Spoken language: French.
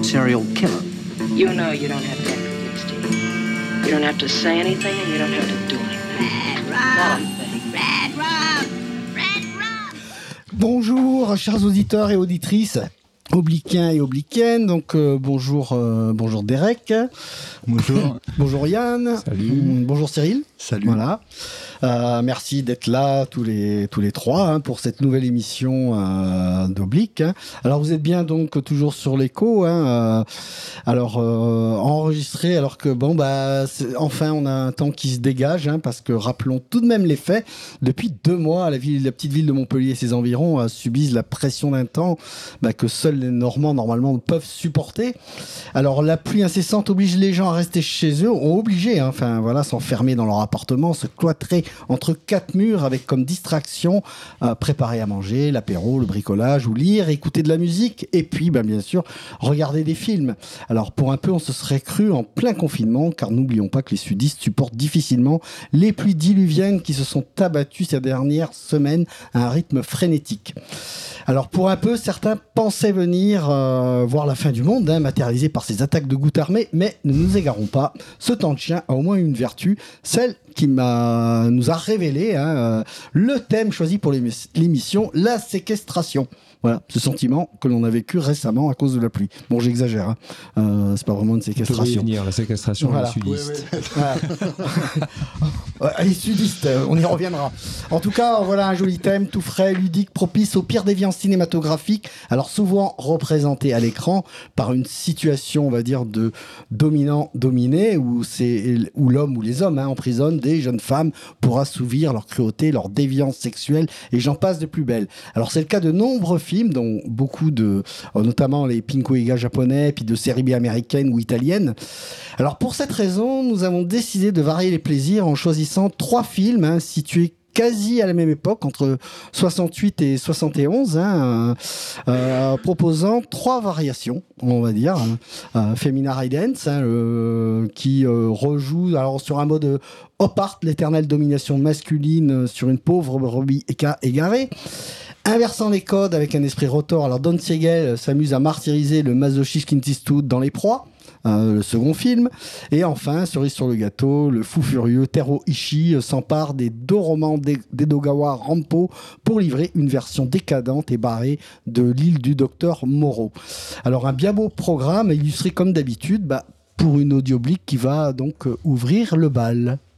serial killer. You know you don't have to act with Steve. You don't have to say anything and you don't have to do anything. Not a thing. Red Rum! Red Rum! Bonjour, chers auditeurs et auditrices, obliquiens et obliquiennes. Donc, bonjour Derek. Bonjour. Bonjour Yann. Salut. Bonjour Cyril. Salut. Voilà. Merci d'être là tous les trois hein, pour cette nouvelle émission d'Oblique. Hein. Alors vous êtes bien donc toujours sur l'écho. Hein, enregistré alors que enfin on a un temps qui se dégage hein, parce que rappelons tout de même les faits. Depuis 2 mois, la petite ville de Montpellier et ses environs subissent la pression d'un temps que seuls les Normands normalement peuvent supporter. Alors la pluie incessante oblige les gens à rester chez eux, ont obligé, hein, s'enfermer dans leur appartement, se cloîtrer entre 4 murs avec comme distraction préparer à manger, l'apéro, le bricolage ou lire, écouter de la musique et puis bien sûr regarder des films. Alors pour un peu on se serait cru en plein confinement car n'oublions pas que les sudistes supportent difficilement les pluies diluviennes qui se sont abattues ces dernières semaines à un rythme frénétique. Alors pour un peu, certains pensaient venir voir la fin du monde, hein, matérialisée par ces attaques de gouttes armées, mais ne nous égarons pas. Ce temps de chien a au moins une vertu, celle qui nous a révélé le thème choisi pour l'émission, la séquestration. Voilà, ce sentiment que l'on a vécu récemment à cause de la pluie. Bon, j'exagère, hein. C'est pas vraiment une séquestration. La séquestration voilà. des sudistes. Les sudistes, on y reviendra. En tout cas, voilà un joli thème, tout frais, ludique, propice aux pires déviances cinématographiques. Alors souvent représenté à l'écran par une situation, on va dire, de dominant-dominé, où l'homme ou les hommes emprisonnent des jeunes femmes pour assouvir leur cruauté, leur déviance sexuelle, et j'en passe de plus belle. Alors c'est le cas de nombreux films, dont beaucoup notamment les Pinko-Iga japonais, puis de séries B américaines ou italiennes. Alors pour cette raison, nous avons décidé de varier les plaisirs en choisissant 3 films situés quasi à la même époque, entre 68 et 71, proposant 3 variations, on va dire. Femina Ridence, qui rejoue alors sur un mode op art, l'éternelle domination masculine sur une pauvre brebis égarée. Inversant les codes avec un esprit rotor, alors Don Siegel s'amuse à martyriser le masochiste Clint Eastwood dans Les Proies, le second film. Et enfin, cerise sur le gâteau, le fou furieux Tero Ishii s'empare des 2 romans d'Edogawa Rampo pour livrer une version décadente et barrée de l'île du docteur Moreau. Alors un bien beau programme illustré comme d'habitude pour une audioblique qui va donc ouvrir le bal.